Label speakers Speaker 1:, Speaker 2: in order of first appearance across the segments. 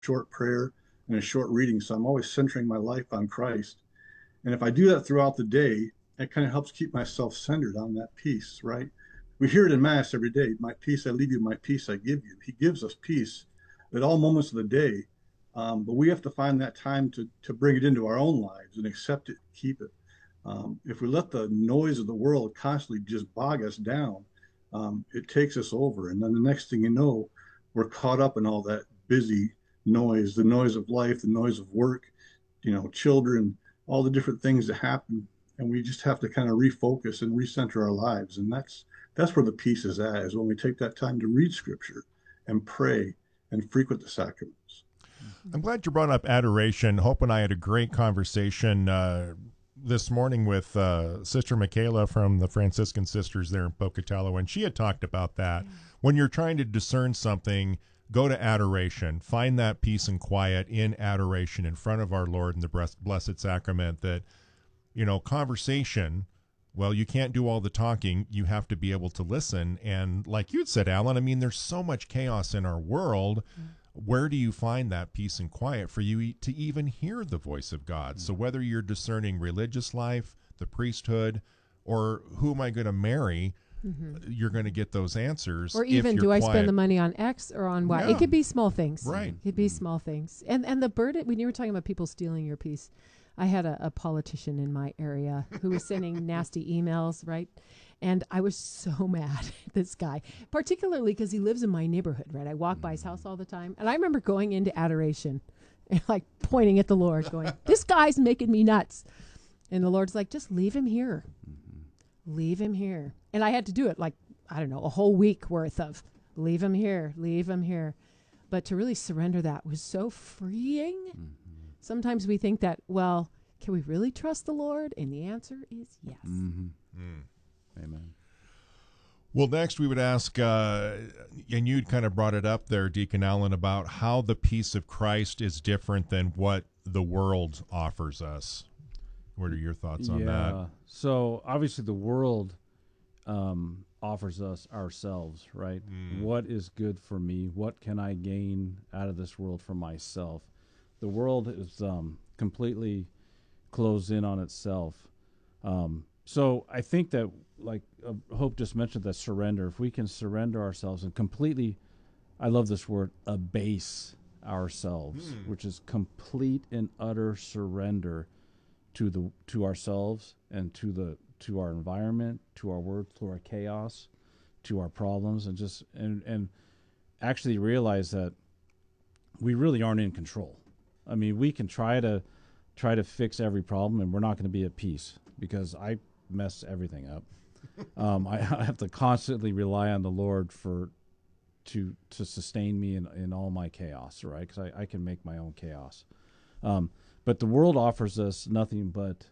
Speaker 1: short prayer and a short reading. So I'm always centering my life on Christ. And if I do that throughout the day, it kind of helps keep myself centered on that peace, right? We hear it in Mass every day. My peace I leave you, my peace I give you. He gives us peace at all moments of the day. But we have to find that time to bring it into our own lives and accept it, keep it. If we let the noise of the world constantly just bog us down, it takes us over. And then the next thing you know, we're caught up in all that busy noise, the noise of life, the noise of work, children, all the different things that happen. And we just have to kind of refocus and recenter our lives. And that's where the peace is at, is when we take that time to read scripture and pray and frequent the sacraments.
Speaker 2: I'm glad you brought up adoration. Hope and I had a great conversation this morning with Sister Michaela from the Franciscan Sisters there in Pocatello, and she had talked about that. When you're trying to discern something, go to adoration. Find that peace and quiet in adoration in front of our Lord in the Blessed Sacrament. That, conversation, well, you can't do all the talking. You have to be able to listen. And like you'd said, Alan, I mean, there's so much chaos in our world. Where do you find that peace and quiet for you to even hear the voice of God? So whether you're discerning religious life, the priesthood, or who am I going to marry, you're going to get those answers.
Speaker 3: Or even, do I spend the money on X or on Y?
Speaker 2: Yeah.
Speaker 3: It could be small things.
Speaker 2: Right.
Speaker 3: It could be small things. And the burden, when you were talking about people stealing your peace, I had a politician in my area who was sending nasty emails, right? And I was so mad at this guy, particularly because he lives in my neighborhood, right? I walk by his house all the time. And I remember going into adoration and like pointing at the Lord going, this guy's making me nuts. And the Lord's like, just leave him here. Leave him here. And I had to do it like, I don't know, a whole week worth of leave him here, leave him here. But to really surrender that was so freeing. Sometimes we think that, well, can we really trust the Lord? And the answer is yes.
Speaker 4: Amen.
Speaker 2: Well, next we would ask, and you'd kind of brought it up there, Deacon Allen, about how the peace of Christ is different than what the world offers us. What are your thoughts on that?
Speaker 4: So obviously the world offers us ourselves, right? What is good for me? What can I gain out of this world for myself? The world is completely closed in on itself. So I think that, like Hope just mentioned, that surrender, if we can surrender ourselves and completely, I love this word, abase ourselves, which is complete and utter surrender to ourselves and to our environment, to our world, to our chaos, to our problems, and actually realize that we really aren't in control. I mean, we can try to fix every problem, and we're not going to be at peace because I mess everything up. I have to constantly rely on the Lord to sustain me in all my chaos, right? Because I can make my own chaos. But the world offers us nothing but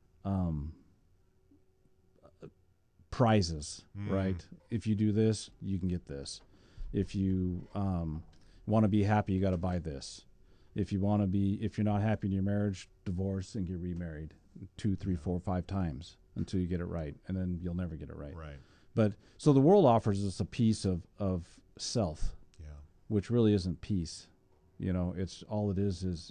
Speaker 4: prizes, right? If you do this, you can get this. If you want to be happy, you got to buy this. If you're not happy in your marriage, divorce and get remarried 2, 3, 4, 5 times until you get it right, and then you'll never get it right.
Speaker 2: Right.
Speaker 4: But so the world offers us a piece of self, which really isn't peace. It's all it is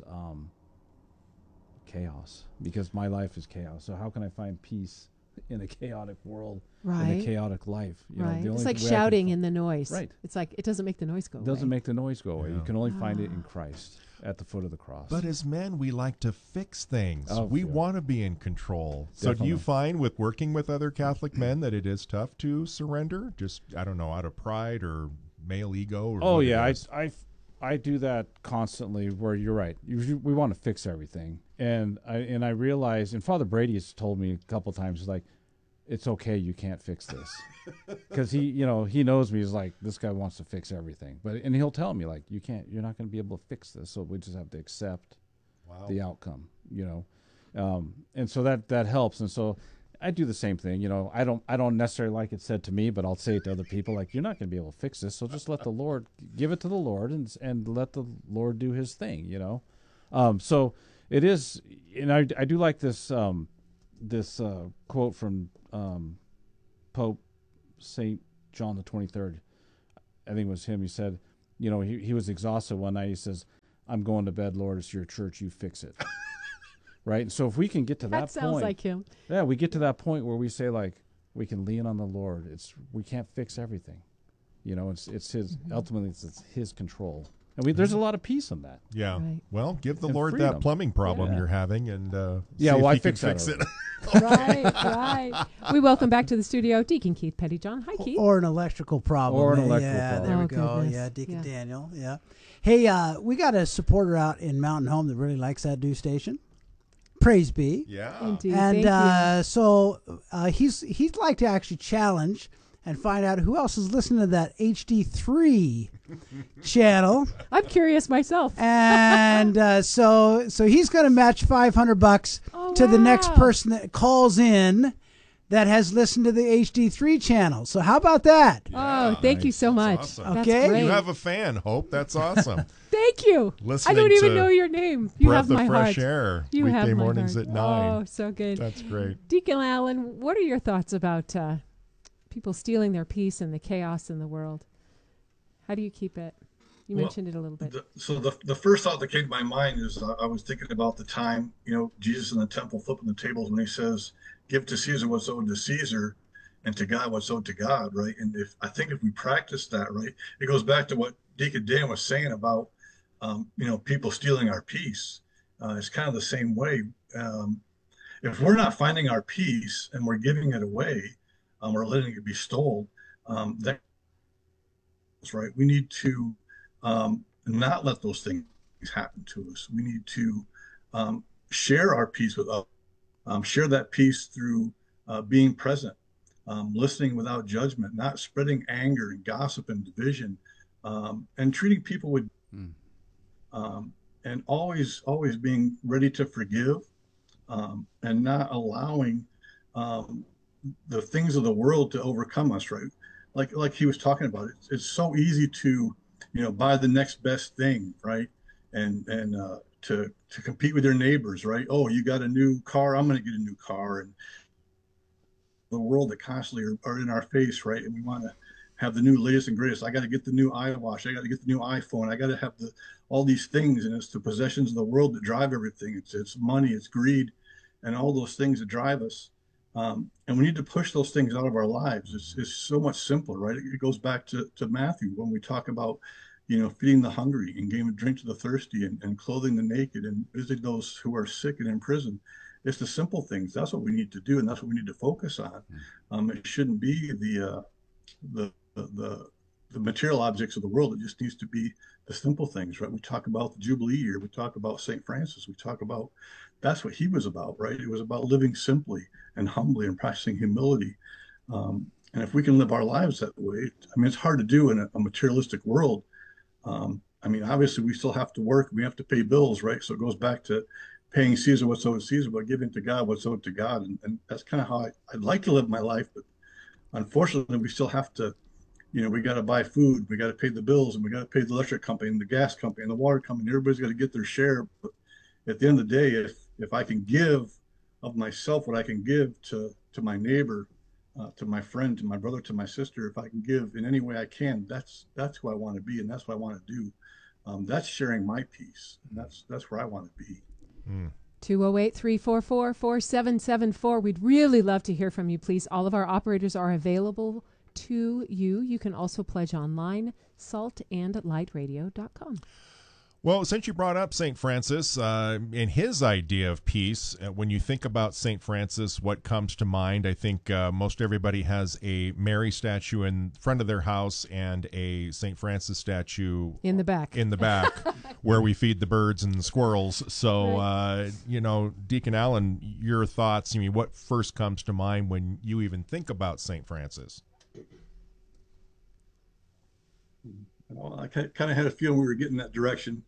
Speaker 4: chaos, because my life is chaos. So how can I find peace in a chaotic world, in a chaotic life?
Speaker 3: It's like shouting in the noise.
Speaker 4: Right.
Speaker 3: It's like it doesn't make the noise go away.
Speaker 4: It doesn't make the noise go away. You can only find it in Christ at the foot of the cross.
Speaker 2: But as men, we like to fix things. We want to be in control.
Speaker 4: Definitely.
Speaker 2: So do you find with working with other Catholic men that it is tough to surrender? Just, I don't know, out of pride or male ego? Or
Speaker 4: I do that constantly, where you're right. We want to fix everything. And I realize, and Father Brady has told me a couple times, he's like, it's okay, you can't fix this. Because he knows me. He's like, this guy wants to fix everything. And he'll tell me, like, you're not going to be able to fix this, so we just have to accept the outcome, and so that helps. And so I do the same thing. I don't necessarily like it said to me, but I'll say it to other people, like, you're not going to be able to fix this, so just let the Lord, give it to the Lord, and let the Lord do his thing, So it is, and I do like this quote from Pope St. John the 23rd. I think it was him. He said, he was exhausted one night. He says, "I'm going to bed, Lord. It's your church. You fix it." Right. And so if we can get to that point,
Speaker 3: sounds like him.
Speaker 4: Yeah, we get to that point where we say, like, we can lean on the Lord. We can't fix everything. It's his, ultimately it's his control. And there's a lot of peace in that.
Speaker 2: Yeah.
Speaker 3: Right.
Speaker 2: Well, give the
Speaker 4: And
Speaker 2: Lord
Speaker 4: freedom.
Speaker 2: that plumbing problem
Speaker 4: Yeah.
Speaker 2: you're having, and
Speaker 4: Yeah,
Speaker 2: see if
Speaker 4: well, I
Speaker 2: he can
Speaker 4: fix that
Speaker 2: fix it.
Speaker 4: already.
Speaker 3: Right. We welcome back to the studio Deacon Keith Pettyjohn. Hi, Keith.
Speaker 5: Or an electrical problem.
Speaker 4: Or an electrical
Speaker 5: yeah,
Speaker 4: problem.
Speaker 5: there we
Speaker 3: Oh,
Speaker 5: go.
Speaker 3: goodness.
Speaker 5: Yeah, Deacon
Speaker 3: Yeah.
Speaker 5: Daniel. Yeah. Hey, we got a supporter out in Mountain Home that really likes that news station. Praise be.
Speaker 2: Yeah.
Speaker 3: Indeed.
Speaker 5: And
Speaker 3: Thank you.
Speaker 5: so he'd like to actually challenge and find out who else is listening to that HD3 channel.
Speaker 3: I'm curious myself.
Speaker 5: And so he's going to match $500
Speaker 3: Oh,
Speaker 5: to the next
Speaker 3: wow.
Speaker 5: person that calls in that has listened to the HD3 channel. So how about that?
Speaker 3: Oh, thank you
Speaker 2: Nice.
Speaker 3: so
Speaker 2: That's
Speaker 3: much.
Speaker 2: awesome.
Speaker 3: That's
Speaker 5: Okay.
Speaker 3: great.
Speaker 2: You have a fan, Hope. That's awesome.
Speaker 3: Thank you. I
Speaker 2: Listening
Speaker 3: don't even
Speaker 2: to
Speaker 3: know your name. You
Speaker 2: Breath
Speaker 3: have my
Speaker 2: of Fresh
Speaker 3: heart.
Speaker 2: Air.
Speaker 3: You
Speaker 2: weekday
Speaker 3: have my
Speaker 2: mornings
Speaker 3: heart.
Speaker 2: at 9.
Speaker 3: Oh, so good.
Speaker 2: That's great.
Speaker 3: Deacon Allen, what are your thoughts about people stealing their peace and the chaos in the world? How do you keep it? You
Speaker 1: Well,
Speaker 3: mentioned it a little bit.
Speaker 1: The first thought that came to my mind is I was thinking about the time, Jesus in the temple flipping the tables when he says, "Give to Caesar what's owed to Caesar, and to God what's owed to God," right? And if we practice that, right, it goes back to what Deacon Dan was saying about, people stealing our peace. It's kind of the same way. If we're not finding our peace and we're giving it away, or letting it be stolen, that's right. We need to not let those things happen to us. We need to share our peace with others, share that peace through being present, listening without judgment, not spreading anger and gossip and division, and treating people with, and always being ready to forgive, and not allowing the things of the world to overcome us, right? Like he was talking about, it's so easy to, buy the next best thing, right? And to compete with your neighbors, right? Oh, you got a new car, I'm going to get a new car. And the world that constantly are in our face, right? And we want to have the new latest and greatest. I got to get the new iWatch. I got to get the new iPhone. I got to have all these things, and it's the possessions of the world that drive everything. It's money, it's greed, and all those things that drive us. And we need to push those things out of our lives. It's so much simpler, right? It goes back to Matthew when we talk about, feeding the hungry and giving drink to the thirsty, and clothing the naked, and visiting those who are sick and in prison. It's the simple things. That's what we need to do, and that's what we need to focus on. It shouldn't be the material objects of the world. It just needs to be the simple things, right? We talk about the Jubilee year. We talk about St. Francis. We talk about, that's what he was about, right? It was about living simply and humbly and practicing humility. And if we can live our lives that way, it's hard to do in a materialistic world. Obviously we still have to work. We have to pay bills, right? So it goes back to paying Caesar what's owed to Caesar, but giving to God what's owed to God. And that's kind of how I'd like to live my life. But unfortunately, we still have to, we got to buy food, we got to pay the bills, and we got to pay the electric company and the gas company and the water company. Everybody's got to get their share. But at the end of the day, if I can give of myself what I can give to my neighbor, to my friend, to my brother, to my sister, if I can give in any way I can, that's who I want to be, and that's what I want to do. That's sharing my peace. And that's where I want to be.
Speaker 3: 208-344-4774. We'd really love to hear from you, please. All of our operators are available to you. You can also pledge online, saltandlightradio.com.
Speaker 2: Well, since you brought up St. Francis and his idea of peace, when you think about St. Francis, what comes to mind? I think most everybody has a Mary statue in front of their house and a St. Francis statue
Speaker 3: In the back.
Speaker 2: where we feed the birds and the squirrels. So, Deacon Allen, your thoughts, what first comes to mind when you even think about St. Francis?
Speaker 1: Well, I kind of had a feeling we were getting that direction.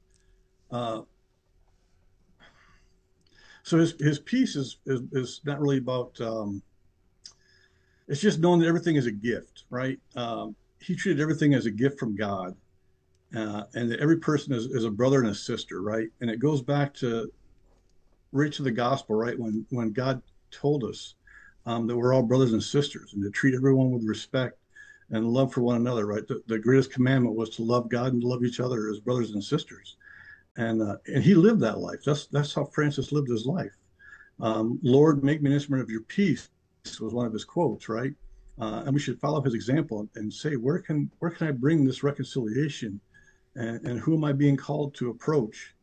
Speaker 1: So his piece is not really about, it's just knowing that everything is a gift, right? He treated everything as a gift from God, and that every person is a brother and a sister, right? And it goes back to right to the gospel, right? When God told us that we're all brothers and sisters, and to treat everyone with respect, and love for one another, right? The greatest commandment was to love God and to love each other as brothers and sisters. And he lived that life. That's how Francis lived his life. Lord, make me an instrument of your peace was one of his quotes, right? And we should follow his example and say, where can I bring this reconciliation, and who am I being called to approach?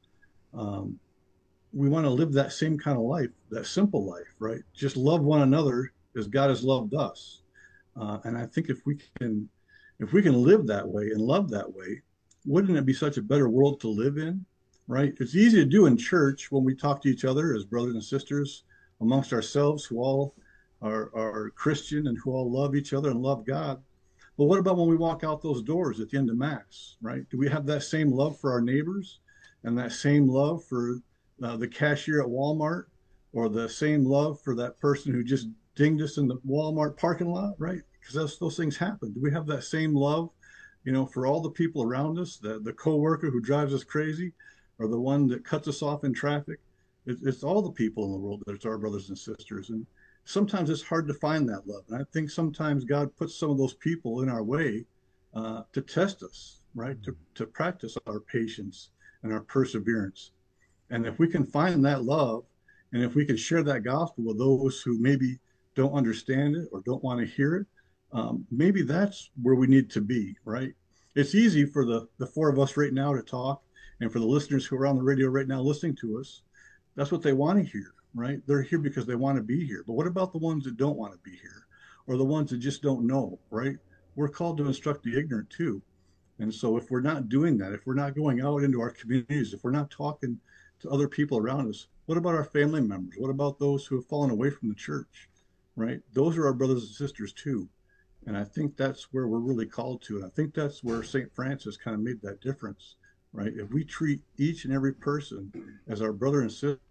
Speaker 1: We want to live that same kind of life, that simple life, right? Just love one another as God has loved us. And I think if we can live that way and love that way, wouldn't it be such a better world to live in, right? It's easy to do in church when we talk to each other as brothers and sisters amongst ourselves who all are Christian and who all love each other and love God. But what about when we walk out those doors at the end of Mass, right? Do we have that same love for our neighbors and that same love for the cashier at Walmart, or the same love for that person who just dinged us in the Walmart parking lot, right? Because those things happen. Do we have that same love, for all the people around us, the coworker who drives us crazy, or the one that cuts us off in traffic? It's all the people in the world that's our brothers and sisters. And sometimes it's hard to find that love. And I think sometimes God puts some of those people in our way to test us, right? To practice our patience and our perseverance. And if we can find that love, and if we can share that gospel with those who maybe don't understand it or don't want to hear it, maybe that's where we need to be, right? It's easy for the four of us right now to talk, and for the listeners who are on the radio right now listening to us, that's what they want to hear, right? They're here because they want to be here. But what about the ones that don't want to be here, or the ones that just don't know, right? We're called to instruct the ignorant too. And so if we're not doing that, if we're not going out into our communities, if we're not talking to other people around us, what about our family members? What about those who have fallen away from the church, right? Those are our brothers and sisters too. And I think that's where we're really called to. And I think that's where St. Francis kind of made that difference, right? If we treat each and every person as our brother and sister,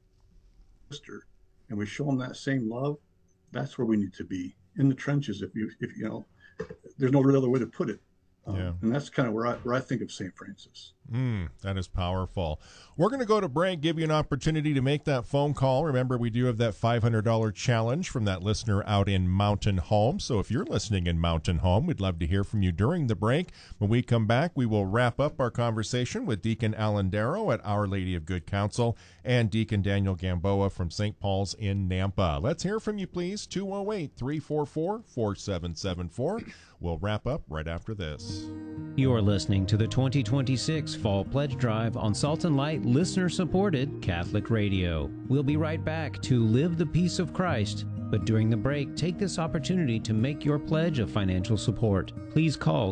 Speaker 1: and we show them that same love, that's where we need to be, in the trenches, if there's no real other way to put it. And that's kind of where I think of St. Francis.
Speaker 2: That is powerful. We're going to go to break, give you an opportunity to make that phone call. Remember, we do have that $500 challenge from that listener out in Mountain Home. So if you're listening in Mountain Home, we'd love to hear from you during the break. When we come back, we will wrap up our conversation with Deacon Alan Darrow at Our Lady of Good Counsel and Deacon Daniel Gamboa from St. Paul's in Nampa. Let's hear from you, please. 208-344-4774. We'll wrap up right after this.
Speaker 6: You're listening to the 2026 Fall Pledge Drive on Salt and Light listener-supported Catholic Radio. We'll be right back to Live the Peace of Christ, but during the break, take this opportunity to make your pledge of financial support. Please call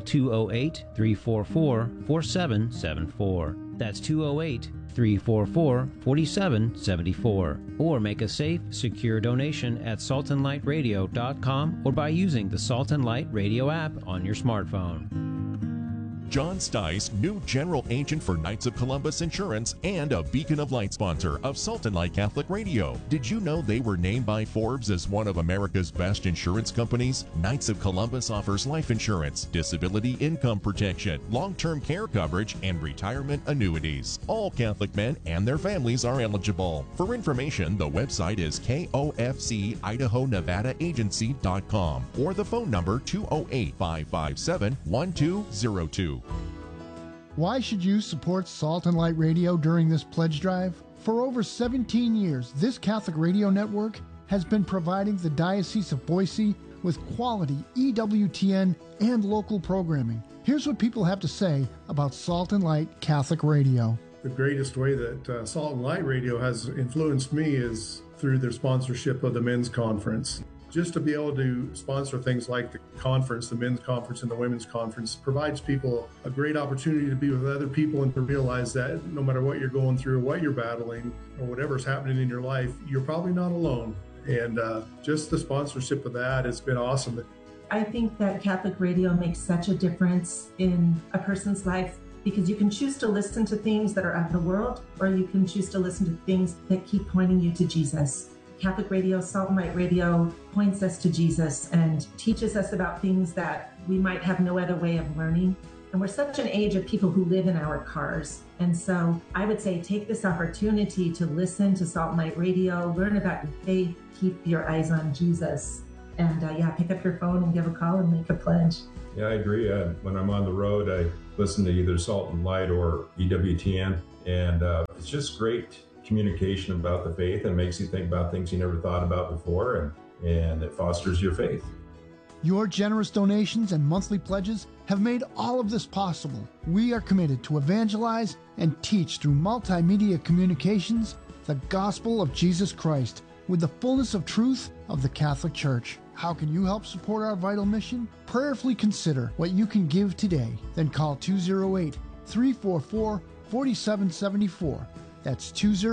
Speaker 6: 208-344-4774. That's 208-344-4774. Or make a safe, secure donation at saltandlightradio.com or by using the Salt and Light Radio app on your smartphone.
Speaker 7: John Stice, new General Agent for Knights of Columbus Insurance and a Beacon of Light sponsor of Salt and Light Catholic Radio. Did you know they were named by Forbes as one of America's best insurance companies? Knights of Columbus offers life insurance, disability income protection, long-term care coverage, and retirement annuities. All Catholic men and their families are eligible. For information, the website is KOFC-Idaho-Nevada-Agency.com or the phone number 208-557-1202.
Speaker 8: Why should you support Salt and Light Radio during this pledge drive? For over 17 years, this Catholic radio network has been providing the Diocese of Boise with quality EWTN and local programming. Here's what people have to say about Salt and Light Catholic Radio.
Speaker 9: The greatest way that Salt and Light Radio has influenced me is through their sponsorship of the men's conference. Just to be able to sponsor things like the conference, the men's conference and the women's conference, provides people a great opportunity to be with other people and to realize that no matter what you're going through, what you're battling, or whatever's happening in your life, you're probably not alone. And just the sponsorship of that has been awesome.
Speaker 10: I think that Catholic radio makes such a difference in a person's life, because you can choose to listen to things that are of the world, or you can choose to listen to things that keep pointing you to Jesus. Catholic radio, Salt and Light Radio, points us to Jesus and teaches us about things that we might have no other way of learning. And we're such an age of people who live in our cars. And so I would say take this opportunity to listen to Salt and Light Radio, learn about your faith, keep your eyes on Jesus. And yeah, pick up your phone and give a call and make a pledge.
Speaker 11: Yeah, I agree. When I'm on the road, I listen to either Salt and Light or EWTN, and it's just great communication about the faith, and makes you think about things you never thought about before, and it fosters your faith.
Speaker 8: Your generous donations and monthly pledges have made all of this possible. We are committed to evangelize and teach through multimedia communications the gospel of Jesus Christ with the fullness of truth of the Catholic Church. How can you help support our vital mission? Prayerfully consider what you can give today. Then call 208-344-4774. That's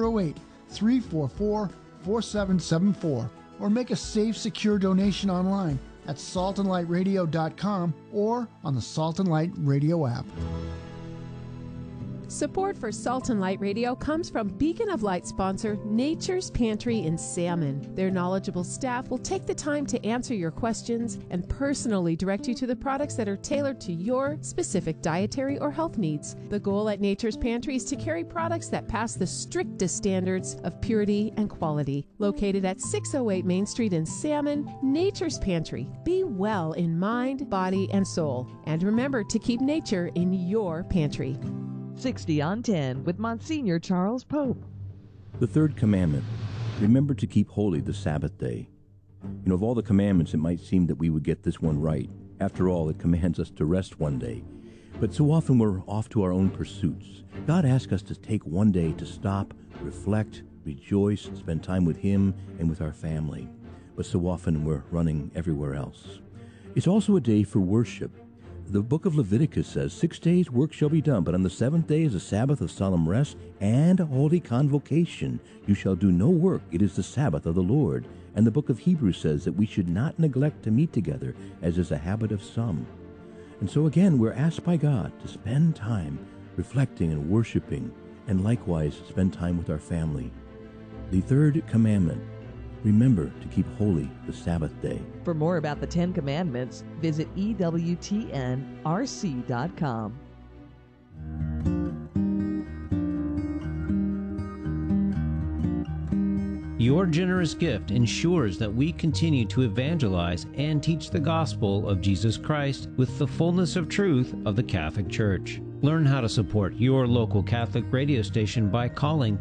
Speaker 8: 208-344-4774. Or make a safe, secure donation online at saltandlightradio.com or on the Salt and Light Radio app.
Speaker 3: Support for Salt and Light Radio comes from Beacon of Light sponsor Nature's Pantry in Salmon. Their knowledgeable staff will take the time to answer your questions and personally direct you to the products that are tailored to your specific dietary or health needs. The goal at Nature's Pantry is to carry products that pass the strictest standards of purity and quality. Located at 608 Main Street in Salmon, Nature's Pantry. Be well in mind, body, and soul. And remember to keep nature in your pantry.
Speaker 12: 60 on 10 with Monsignor Charles Pope.
Speaker 13: The third commandment, remember to keep holy the Sabbath day. You know, of all the commandments, it might seem that we would get this one right. After all, it commands us to rest one day. But so often we're off to our own pursuits. God asks us to take one day to stop, reflect, rejoice, spend time with Him and with our family. But so often we're running everywhere else. It's also a day for worship. The book of Leviticus says, 6 days work shall be done, but on the seventh day is a Sabbath of solemn rest and a holy convocation. You shall do no work. It is the Sabbath of the Lord. And the book of Hebrews says that we should not neglect to meet together, as is a habit of some. And so again, we're asked by God to spend time reflecting and worshiping, and likewise spend time with our family. The third commandment, remember to keep holy the Sabbath day.
Speaker 12: For more about the 10 Commandments, visit EWTNRC.com.
Speaker 6: Your generous gift ensures that we continue to evangelize and teach the gospel of Jesus Christ with the fullness of truth of the Catholic Church. Learn how to support your local Catholic radio station by calling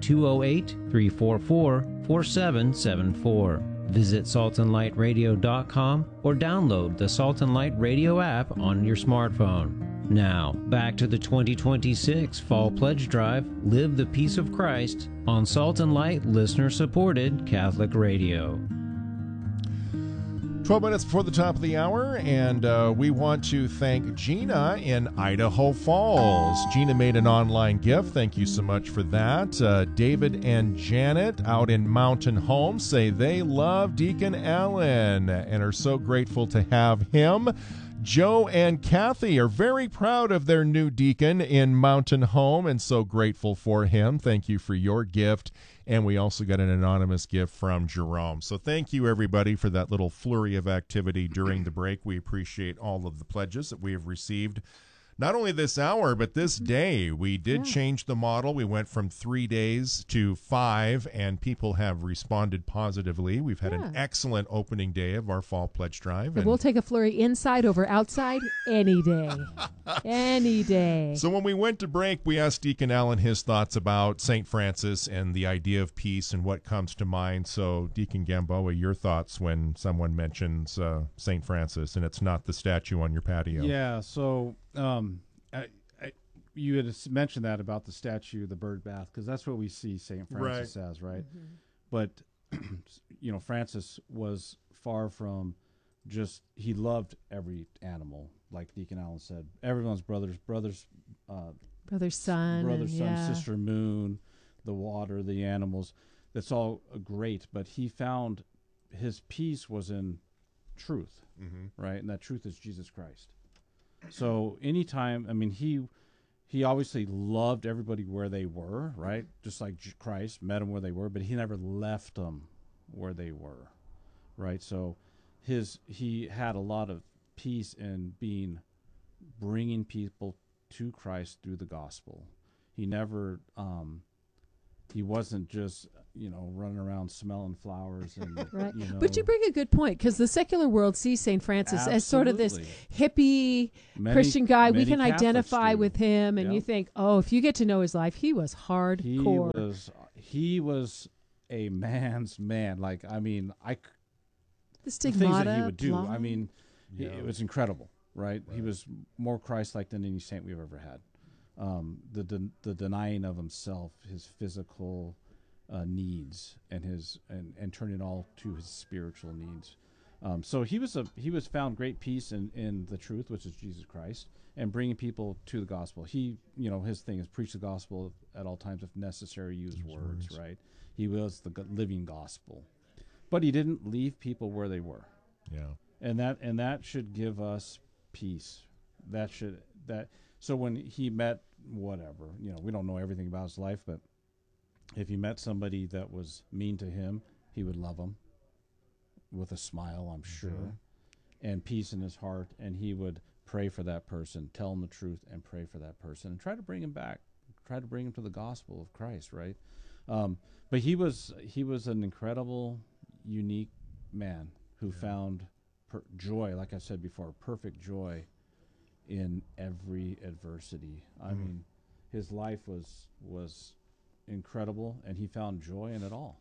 Speaker 6: 208-344-4774. Visit saltandlightradio.com or download the Salt and Light Radio app on your smartphone. Now, back to the 2026 Fall Pledge Drive, Live the Peace of Christ, on Salt and Light listener-supported Catholic Radio.
Speaker 2: 12 minutes before the top of the hour, and we want to thank Gina in Idaho Falls. Gina made an online gift. Thank you so much for that. David and Janet out in Mountain Home say they love Deacon Allen and are so grateful to have him. Joe and Kathy are very proud of their new deacon in Mountain Home and so grateful for him. Thank you for your gift. And we also got an anonymous gift from Jerome. So thank you, everybody, for that little flurry of activity during the break. We appreciate all of the pledges that we have received. Not only this hour, but this day. We did change the model. We went from 3 days to 5, and people have responded positively. We've had an excellent opening day of our Fall Pledge Drive.
Speaker 3: And we'll take a flurry inside over outside any day. Any day.
Speaker 2: So when we went to break, we asked Deacon Allen his thoughts about St. Francis and the idea of peace and what comes to mind. So, Deacon Gamboa, your thoughts when someone mentions St. Francis and it's not the statue on your patio.
Speaker 4: Yeah, so you had mentioned that about the statue, the bird bath, because that's what we see St. Francis as, right? Mm-hmm. But, you know, Francis was far from just, he loved every animal, like Deacon Allen said. Everyone's brother's son, sister moon, the water, the animals. That's all great, but he found his peace was in truth, right? And that truth is Jesus Christ. So anytime, I mean, he obviously loved everybody where they were, right? Just like Christ met them where they were, but he never left them where they were, right? So he had a lot of peace in bringing people to Christ through the gospel. He never, he wasn't just running around smelling flowers and
Speaker 3: right. But you bring a good point, because the secular world sees St. Francis as sort of this hippie Christian guy. We can identify with him, and you think, oh, if you get to know his life, he was hardcore.
Speaker 4: He was a man's man. Like, I mean,
Speaker 3: the stigmata,
Speaker 4: things that he would do. I mean, it was incredible, right? He was more Christ-like than any saint we've ever had. The denying of himself, his physical needs, and turning it all to his spiritual needs. So he was found great peace in the truth, which is Jesus Christ, and bringing people to the gospel. He, his thing is preach the gospel at all times, if necessary, use words, right? He was the living gospel, but he didn't leave people where they were.
Speaker 2: Yeah,
Speaker 4: and that should give us peace. So when he met whatever, we don't know everything about his life, but if he met somebody that was mean to him, he would love them with a smile, I'm sure, and peace in his heart, and he would pray for that person, tell him the truth, and pray for that person, and try to bring him back, try to bring him to the gospel of Christ, right? But he was an incredible, unique man who found joy, like I said before, perfect joy in every adversity. I mean, his life was incredible, and he found joy in it all.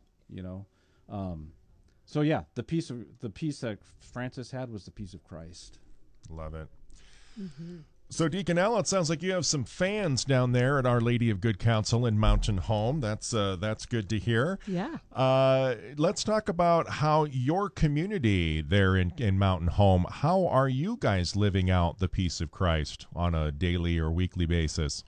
Speaker 4: So yeah, the peace that Francis had was the peace of Christ.
Speaker 2: Love it. So, Deacon Al, it sounds like you have some fans down there at Our Lady of Good Counsel in Mountain Home. That's good to hear.
Speaker 3: Yeah.
Speaker 2: Let's talk about how your community there in Mountain Home, how are you guys living out the peace of Christ on a daily or weekly basis?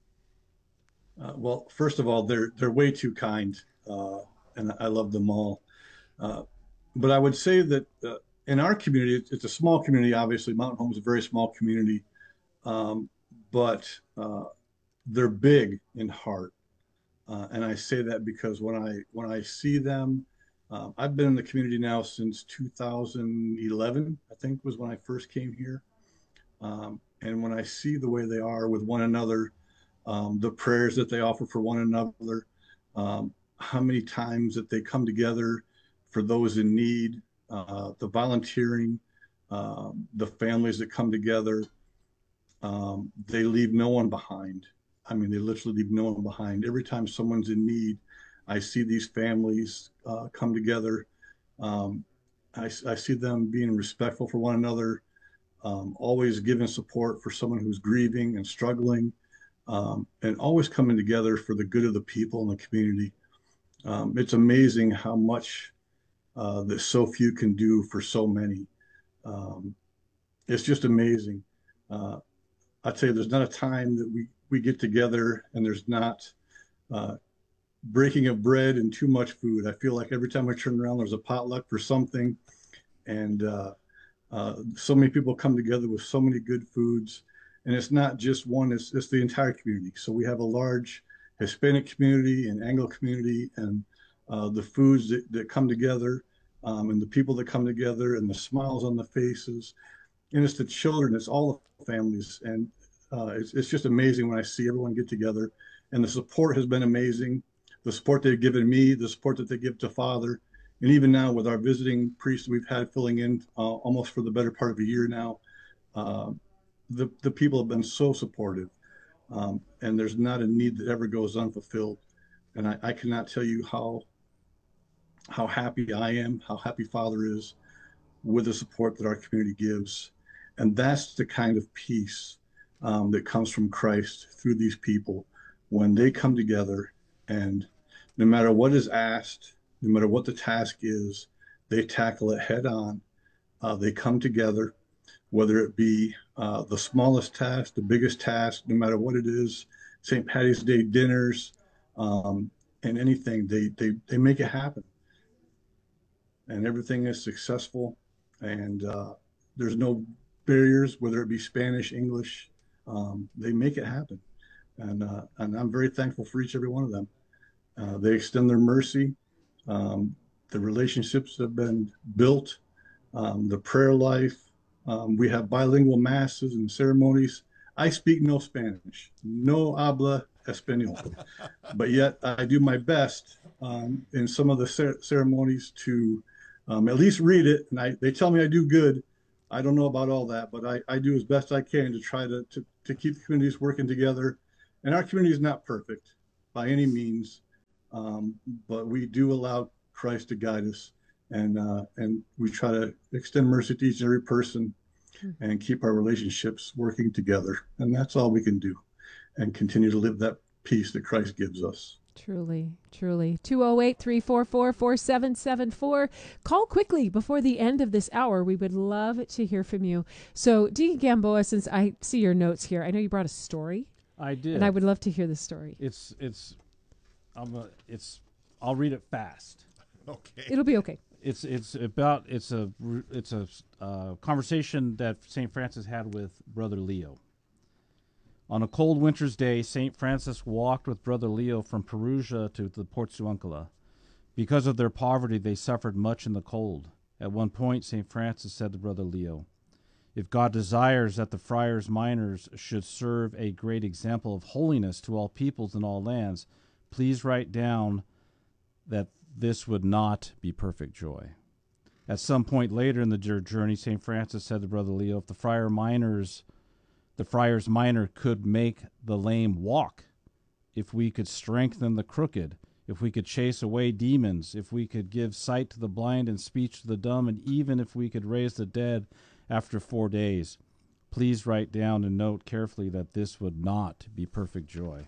Speaker 1: Well, first of all, they're way too kind, and I love them all. But I would say that in our community, it's a small community. Obviously, Mountain Home is a very small community. But they're big in heart, and I say that because when I see them, I've been in the community now since 2011. I think was when I first came here, and when I see the way they are with one another, the prayers that they offer for one another, how many times that they come together for those in need, the volunteering, the families that come together. They leave no one behind. I mean, they literally leave no one behind. Every time someone's in need, I see these families come together. I see them being respectful for one another, always giving support for someone who's grieving and struggling, and always coming together for the good of the people in the community. It's amazing how much that so few can do for so many. It's just amazing. I'd say there's not a time that we get together and there's not breaking of bread and too much food. I feel like every time I turn around, there's a potluck for something. And so many people come together with so many good foods. And it's not just one, it's the entire community. So we have a large Hispanic community and Anglo community, and the foods that come together, and the people that come together, and the smiles on the faces. And it's the children, it's all the families. And it's just amazing when I see everyone get together. And the support has been amazing. The support they've given me, the support that they give to Father. And even now with our visiting priest we've had filling in almost for the better part of a year now, the people have been so supportive. And there's not a need that ever goes unfulfilled. And I cannot tell you how happy I am, how happy Father is with the support that our community gives. And that's the kind of peace that comes from Christ through these people when they come together, and no matter what is asked, no matter what the task is, they tackle it head on. They come together, whether it be the smallest task, the biggest task, no matter what it is, St. Patty's Day dinners, and anything, they make it happen. And everything is successful, and there's no barriers, whether it be Spanish, English. They make it happen, and I'm very thankful for each every one of them. They extend their mercy. The relationships have been built. The prayer life. We have bilingual masses and ceremonies. I speak no Spanish, no habla español, but yet I do my best in some of the ceremonies to at least read it. And they tell me I do good. I don't know about all that, but I do as best I can to try to keep the communities working together. And our community is not perfect by any means, but we do allow Christ to guide us, and we try to extend mercy to each and every person and keep our relationships working together. And that's all we can do, and continue to live that peace that Christ gives us.
Speaker 3: Truly, truly. 208-344-4774. Call quickly before the end of this hour. We would love to hear from you. So, Deacon Gamboa, since I see your notes here, I know you brought a story.
Speaker 4: I did.
Speaker 3: And I would love to hear the story.
Speaker 4: I'll read it fast.
Speaker 2: Okay.
Speaker 3: It'll be okay.
Speaker 4: It's a conversation that St. Francis had with Brother Leo. On a cold winter's day, St. Francis walked with Brother Leo from Perugia to the Porciuncula. Because of their poverty, they suffered much in the cold. At one point, St. Francis said to Brother Leo, "If God desires that the friars minors should serve a great example of holiness to all peoples and all lands, please write down that this would not be perfect joy." At some point later in the journey, St. Francis said to Brother Leo, "If the friars minor could make the lame walk, if we could strengthen the crooked, if we could chase away demons, if we could give sight to the blind and speech to the dumb, and even if we could raise the dead after 4 days, please write down and note carefully that this would not be perfect joy."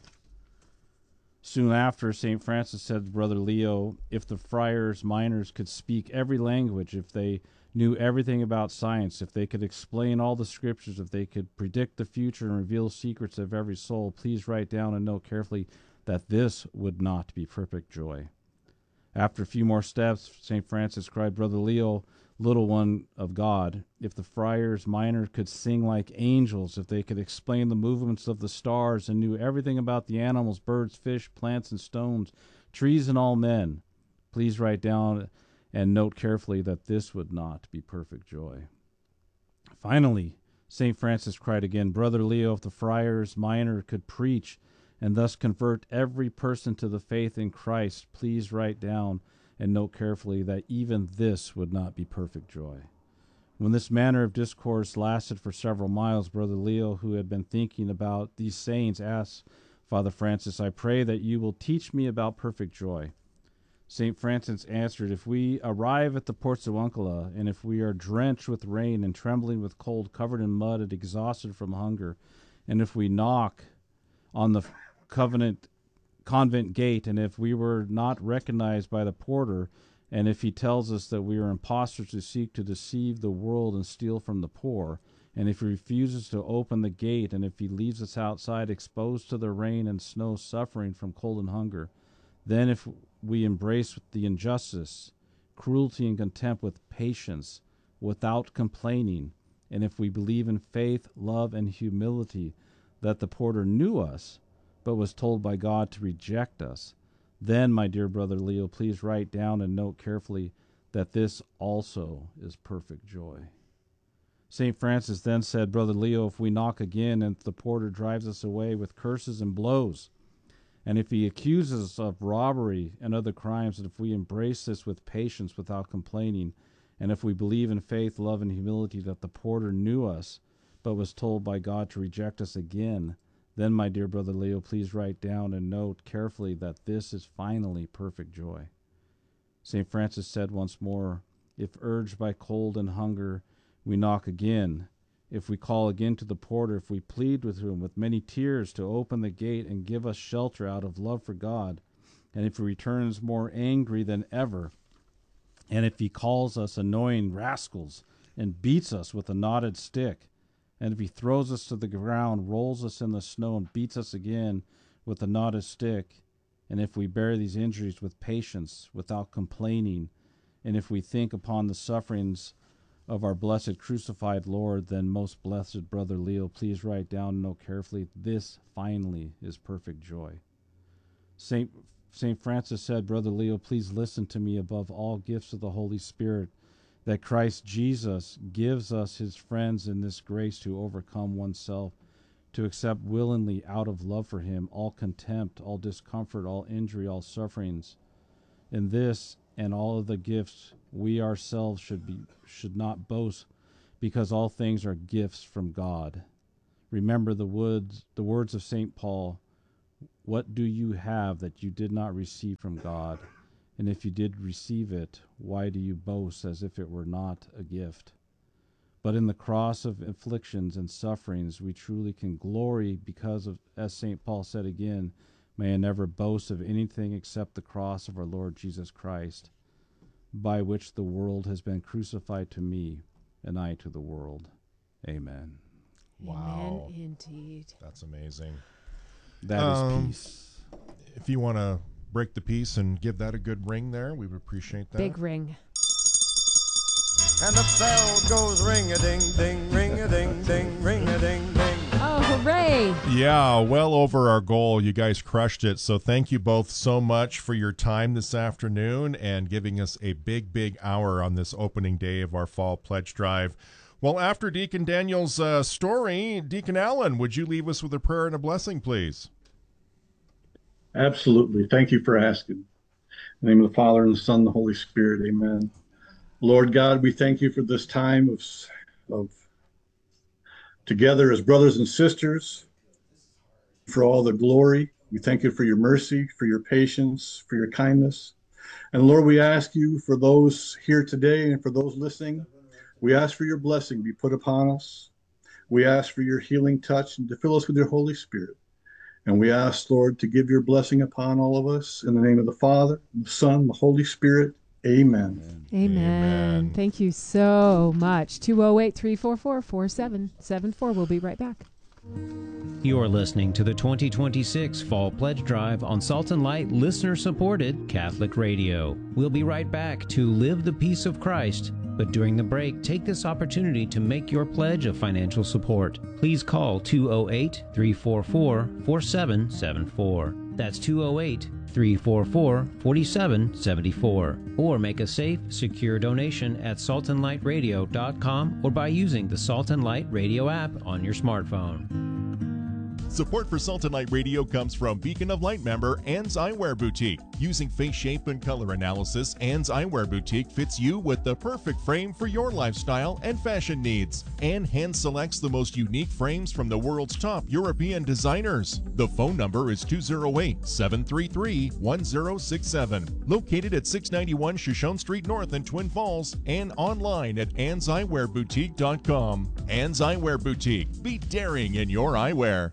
Speaker 4: Soon after, St. Francis said to Brother Leo, if the friars minors could speak every language, if they knew everything about science, if they could explain all the scriptures, if they could predict the future and reveal secrets of every soul, please write down and note carefully that this would not be perfect joy. After a few more steps, St. Francis cried, "Brother Leo, little one of God, if the friars minor could sing like angels, if they could explain the movements of the stars and knew everything about the animals, birds, fish, plants, and stones, trees, and all men, please write down and note carefully that this would not be perfect joy." Finally, St. Francis cried again, "Brother Leo, if the friars minor could preach and thus convert every person to the faith in Christ, please write down and note carefully that even this would not be perfect joy." When this manner of discourse lasted for several miles, Brother Leo, who had been thinking about these sayings, asked Father Francis, "I pray that you will teach me about perfect joy." St. Francis answered, "If we arrive at the Porciuncula, and if we are drenched with rain and trembling with cold, covered in mud and exhausted from hunger, and if we knock on the convent gate, and if we were not recognized by the porter, and if he tells us that we are impostors who seek to deceive the world and steal from the poor, and if he refuses to open the gate, and if he leaves us outside exposed to the rain and snow, suffering from cold and hunger, then if we embrace the injustice, cruelty, and contempt with patience, without complaining, and if we believe in faith, love, and humility that the porter knew us, but was told by God to reject us, then, my dear Brother Leo, please write down and note carefully that this also is perfect joy." St. Francis then said, "Brother Leo, if we knock again and the porter drives us away with curses and blows, and if he accuses us of robbery and other crimes, and if we embrace this with patience without complaining, and if we believe in faith, love, and humility that the porter knew us, but was told by God to reject us again, then, my dear Brother Leo, please write down and note carefully that this is finally perfect joy." St. Francis said once more, "If urged by cold and hunger, we knock again, if we call again to the porter, if we plead with him with many tears to open the gate and give us shelter out of love for God, and if he returns more angry than ever, and if he calls us annoying rascals and beats us with a knotted stick, and if he throws us to the ground, rolls us in the snow, and beats us again with a knotted stick, and if we bear these injuries with patience, without complaining, and if we think upon the sufferings of our blessed crucified Lord, then, most blessed Brother Leo, please write down and note carefully, this finally is perfect joy." St. Francis said, "Brother Leo, please listen to me above all gifts of the Holy Spirit, that Christ Jesus gives us his friends in this grace to overcome oneself, to accept willingly out of love for him all contempt, all discomfort, all injury, all sufferings. In this and all of the gifts we ourselves should not boast, because all things are gifts from God. Remember the words of St. Paul, "What do you have that you did not receive from God? And if you did receive it, why do you boast as if it were not a gift?" But in the cross of afflictions and sufferings, we truly can glory because of, as St. Paul said again, "May I never boast of anything except the cross of our Lord Jesus Christ, by which the world has been crucified to me, and I to the world." Amen.
Speaker 2: Wow.
Speaker 3: Amen, indeed.
Speaker 2: That's amazing.
Speaker 4: That is peace.
Speaker 2: If you want to break the peace and give that a good ring there, we would appreciate that.
Speaker 3: Big ring.
Speaker 14: And the bell goes ring-a-ding-ding, ring-a-ding-ding, ring-a-ding-ding.
Speaker 3: Oh, hooray!
Speaker 2: Yeah, well over our goal. You guys crushed it. So thank you both so much for your time this afternoon and giving us a big, big hour on this opening day of our Fall Pledge Drive. Well, after Deacon Daniel's story, Deacon Allen, would you leave us with a prayer and a blessing, please?
Speaker 1: Absolutely. Thank you for asking. In the name of the Father, and the Son, and the Holy Spirit. Amen. Lord God, we thank you for this time of together as brothers and sisters, for all the glory. We thank you for your mercy, for your patience, for your kindness. And Lord, we ask you for those here today and for those listening, we ask for your blessing be put upon us. We ask for your healing touch and to fill us with your Holy Spirit. And we ask, Lord, to give your blessing upon all of us in the name of the Father, the Son, the Holy Spirit. Amen.
Speaker 3: Amen. Thank you so much. 208-344-4774. We'll be right back.
Speaker 6: You're listening to the 2026 Fall Pledge Drive on Salt and Light listener-supported Catholic Radio. We'll be right back to live the peace of Christ. But during the break, take this opportunity to make your pledge of financial support. Please call 208-344-4774. That's 208-344-4774. Or make a safe, secure donation at saltandlightradio.com or by using the Salt and Light Radio app on your smartphone.
Speaker 7: Support for Salt and Light Radio comes from Beacon of Light member Ann's Eyewear Boutique. Using face shape and color analysis, Ann's Eyewear Boutique fits you with the perfect frame for your lifestyle and fashion needs. Ann hand selects the most unique frames from the world's top European designers. The phone number is 208-733-1067. Located at 691 Shoshone Street North in Twin Falls and online at annseyewearboutique.com. Ann's Eyewear Boutique. Be daring in your eyewear.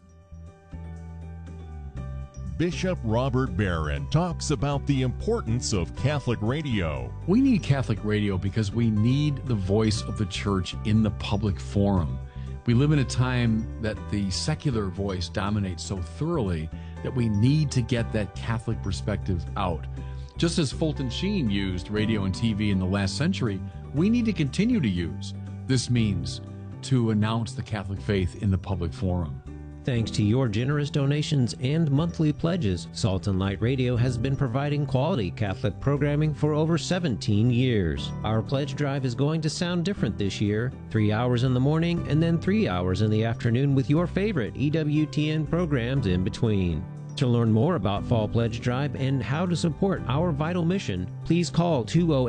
Speaker 7: Bishop Robert Barron talks about the importance of Catholic radio.
Speaker 15: We need Catholic radio because we need the voice of the church in the public forum. We live in a time that the secular voice dominates so thoroughly that we need to get that Catholic perspective out. Just as Fulton Sheen used radio and TV in the last century, we need to continue to use. This means to announce the Catholic faith in the public forum.
Speaker 6: Thanks to your generous donations and monthly pledges, Salt and Light Radio has been providing quality Catholic programming for over 17 years. Our pledge drive is going to sound different this year. 3 hours in the morning and then 3 hours in the afternoon with your favorite EWTN programs in between. To learn more about Fall Pledge Drive and how to support our vital mission, please call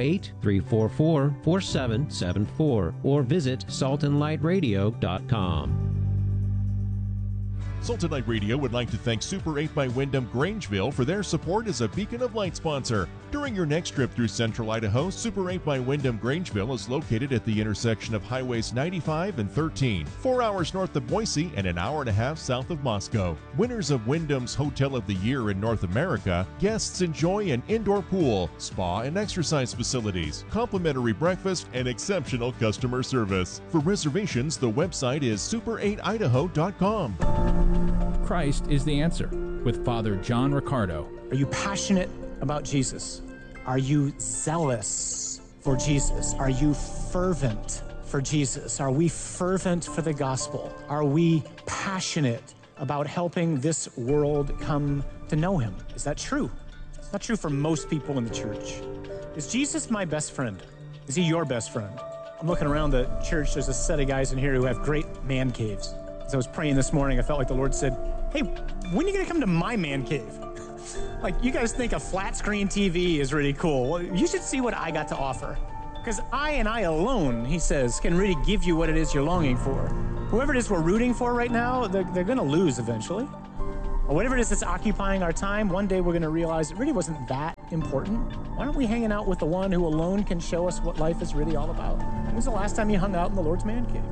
Speaker 6: 208-344-4774 or visit saltandlightradio.com.
Speaker 7: Salt and Light Radio would like to thank Super 8 by Wyndham Grangeville for their support as a Beacon of Light sponsor. During your next trip through central Idaho, Super 8 by Wyndham Grangeville is located at the intersection of Highways 95 and 13, 4 hours north of Boise and an hour and a half south of Moscow. Winners of Wyndham's Hotel of the Year in North America, guests enjoy an indoor pool, spa and exercise facilities, complimentary breakfast, and exceptional customer service. For reservations, the website is super8idaho.com.
Speaker 16: Christ is the answer with Father John Riccardo.
Speaker 17: Are you passionate about Jesus? Are you zealous for Jesus? Are you fervent for Jesus? Are we fervent for the gospel? Are we passionate about helping this world come to know him? Is that true? It's not true for most people in the church. Is Jesus my best friend? Is he your best friend? I'm looking around the church. There's a set of guys in here who have great man caves. Is As I was praying this morning, I felt like the Lord said, hey, when are you going to come to my man cave? Like, you guys think a flat screen TV is really cool. Well, you should see what I got to offer. Because I and I alone, he says, can really give you what it is you're longing for. Whoever it is we're rooting for right now, they're going to lose eventually. Or whatever it is that's occupying our time, one day we're going to realize it really wasn't that important. Why aren't we hanging out with the one who alone can show us what life is really all about? When was the last time you hung out in the Lord's man cave?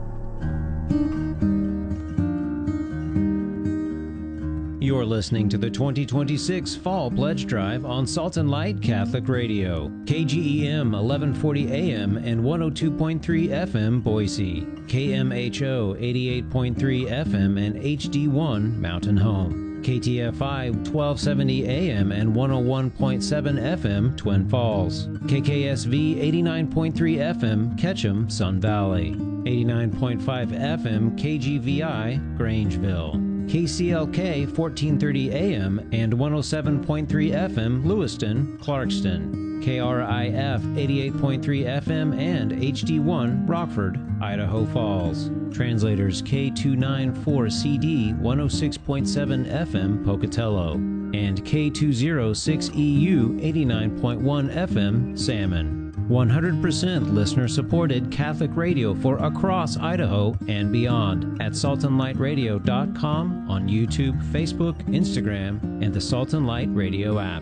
Speaker 6: You're listening to the 2026 Fall Pledge Drive on Salt and Light Catholic Radio, KGEM 1140 AM and 102.3 FM Boise, KMHO 88.3 FM and HD1 Mountain Home, KTFI 1270 AM and 101.7 FM Twin Falls, KKSV 89.3 FM Ketchum Sun Valley, 89.5 FM KGVI Grangeville, KCLK 1430 AM and 107.3 FM Lewiston, Clarkston, KRIF 88.3 FM and HD1 Rockford, Idaho Falls. Translators K294CD 106.7 FM Pocatello and K206EU 89.1 FM Salmon. 100% listener-supported Catholic radio for across Idaho and beyond at saltandlightradio.com on YouTube, Facebook, Instagram, and the Salt and Light Radio app.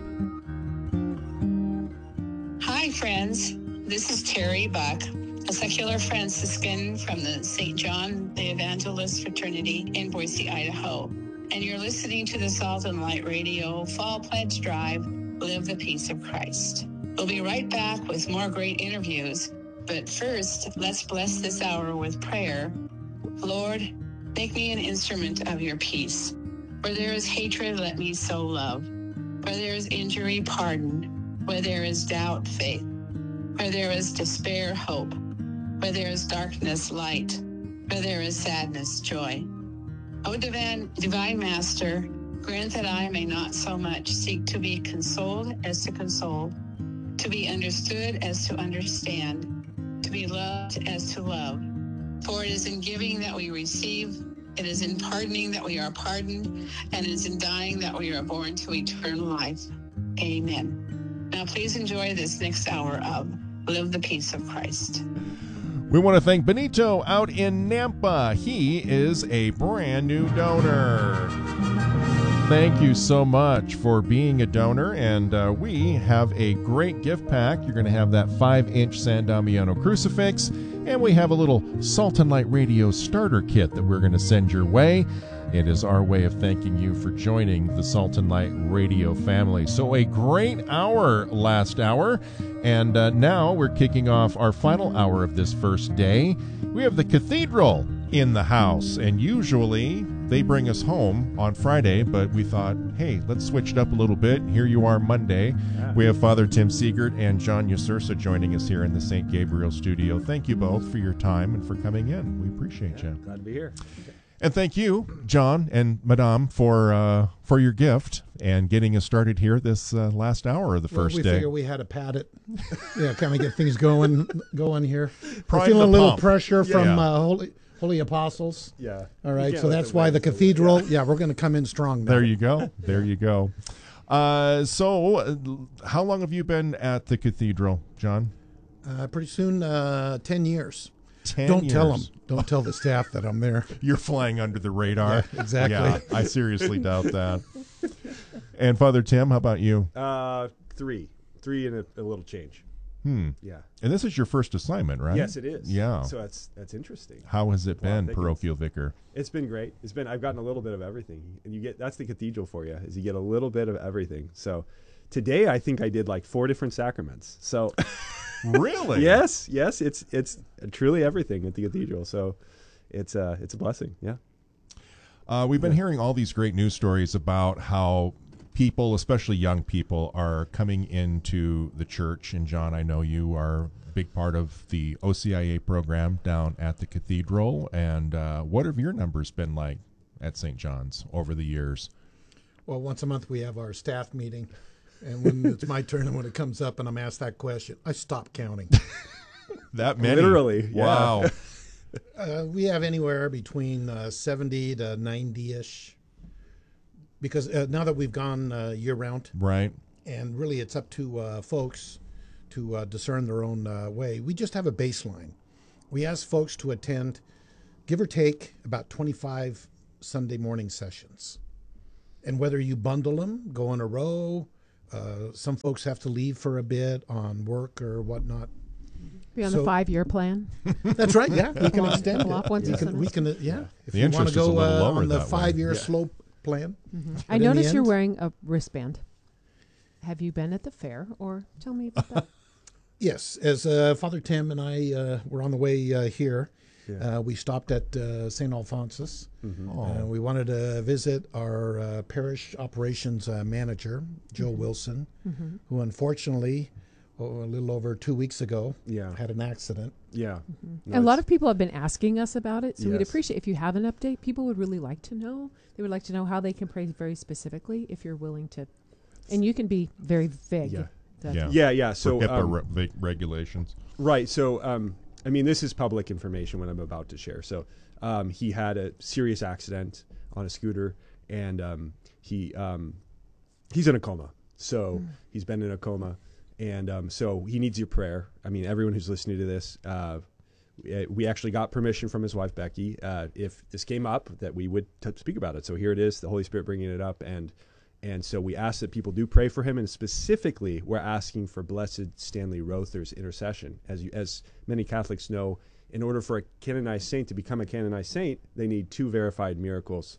Speaker 18: Hi, friends. This is Terry Buck, a secular Franciscan from the St. John the Evangelist Fraternity in Boise, Idaho. And you're listening to the Salt and Light Radio Fall Pledge Drive, Live the Peace of Christ. We'll be right back with more great interviews, but first, let's bless this hour with prayer. Lord, make me an instrument of your peace. Where there is hatred, let me sow love. Where there is injury, pardon. Where there is doubt, faith. Where there is despair, hope. Where there is darkness, light. Where there is sadness, joy. O divine Master, grant that I may not so much seek to be consoled as to console, to be understood as to understand, to be loved as to love. For it is in giving that we receive, it is in pardoning that we are pardoned, and it is in dying that we are born to eternal life. Amen. Now please enjoy this next hour of Live the Peace of Christ.
Speaker 2: We want to thank Benito out in Nampa. He is a brand new donor. Thank you so much for being a donor, and we have a great gift pack. You're going to have that 5-inch San Damiano crucifix, and we have a little Salt and Light Radio starter kit that we're going to send your way. It is our way of thanking you for joining the Salt and Light Radio family. So a great hour last hour, and now we're kicking off our final hour of this first day. We have the Cathedral in the house, and usually they bring us home on Friday, but we thought, hey, let's switch it up a little bit. Here you are Monday. Yeah. We have Father Tim Siegert and John Usursa joining us here in the St. Gabriel studio. Thank you both for your time and for coming in. We appreciate you.
Speaker 19: Glad to be here.
Speaker 2: And thank you, John and Madame, for your gift and getting us started here this last hour of the first day.
Speaker 19: We figured we had to pad it, kind of get things going here.
Speaker 2: We're
Speaker 19: feeling a little pressure from Holy Apostles. Yeah. All right, so that's why the Cathedral, we're going to come in strong now.
Speaker 2: There you go. There you go. So how long have you been at the Cathedral, John?
Speaker 19: Pretty soon, 10 years.
Speaker 2: 10
Speaker 19: Don't
Speaker 2: years.
Speaker 19: tell them. Don't tell the staff that I'm there.
Speaker 2: You're flying under the radar.
Speaker 19: Yeah, exactly.
Speaker 2: Yeah, I seriously doubt that. And Father Tim, how about you?
Speaker 20: 3 and a little change. Yeah.
Speaker 2: And this is your first assignment, right?
Speaker 20: Yes, it is.
Speaker 2: Yeah.
Speaker 20: So that's interesting.
Speaker 2: How has it been, parochial vicar?
Speaker 20: It's been great. I've gotten a little bit of everything, and that's the Cathedral for you, is you get a little bit of everything. So today I think I did like 4 different sacraments. So.
Speaker 2: Really?
Speaker 20: Yes. It's truly everything at the Cathedral. So it's a blessing. Yeah.
Speaker 2: We've been hearing all these great news stories about how people, especially young people, are coming into the church. And John, I know you are a big part of the OCIA program down at the Cathedral. And what have your numbers been like at St. John's over the years?
Speaker 19: Well, once a month we have our staff meeting. And when it's my turn and when it comes up and I'm asked that question, I stop counting.
Speaker 2: That many?
Speaker 20: Literally.
Speaker 2: Wow.
Speaker 20: Yeah.
Speaker 19: We have anywhere between 70 to 90-ish. Because now that we've gone year-round.
Speaker 2: Right.
Speaker 19: And really it's up to folks to discern their own way. We just have a baseline. We ask folks to attend, give or take, about 25 Sunday morning sessions. And whether you bundle them, go in a row, some folks have to leave for a bit on work or whatnot.
Speaker 3: Be on the 5-year plan.
Speaker 19: That's right. Yeah, we can extend
Speaker 3: off
Speaker 19: it.
Speaker 3: once a semester.
Speaker 19: We can. Yeah, if
Speaker 2: The
Speaker 19: you want
Speaker 2: interest
Speaker 19: to
Speaker 2: is a
Speaker 19: go
Speaker 2: little lower
Speaker 19: on the
Speaker 2: that way.
Speaker 19: 5-year
Speaker 2: Yeah.
Speaker 19: slope plan.
Speaker 3: I notice you're wearing a wristband. Have you been at the fair, or tell me about that?
Speaker 19: Yes, as Father Tim and I were on the way here, we stopped at St. Alphonsus. We wanted to visit our parish operations manager, Joe Wilson, who unfortunately, a little over 2 weeks ago, had an accident.
Speaker 20: Yeah.
Speaker 3: No, a lot of people have been asking us about it, so we'd
Speaker 19: Yes.
Speaker 3: appreciate if you have an update. People would really like to know. They would like to know how they can pray very specifically if you're willing to. And you can be very vague.
Speaker 20: Yeah. So
Speaker 2: For HIPAA regulations.
Speaker 20: Right. So, I mean, this is public information what I'm about to share. So, he had a serious accident on a scooter, and he's in a coma. So he's been in a coma, and so he needs your prayer. I mean, everyone who's listening to this, we actually got permission from his wife Becky if this came up that we would speak about it. So here it is, the Holy Spirit bringing it up, and so we ask that people do pray for him, and specifically we're asking for Blessed Stanley Rother's intercession. As many Catholics know, in order for a canonized saint to become a canonized saint, they need 2 verified miracles